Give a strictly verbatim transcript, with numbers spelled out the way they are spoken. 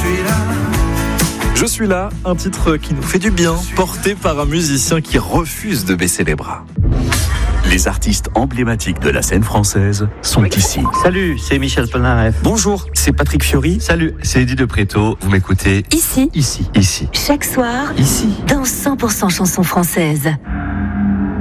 suis là. Je suis là, un titre qui nous fait du bien, porté par un musicien qui refuse de baisser les bras. Les artistes emblématiques de la scène française sont ici. Salut, c'est Michel Polnareff. Bonjour, c'est Patrick Fiori. Salut, c'est Eddie de Préto. Vous m'écoutez Ici, ici, ici, chaque soir, ici. dans cent pour cent chansons françaises.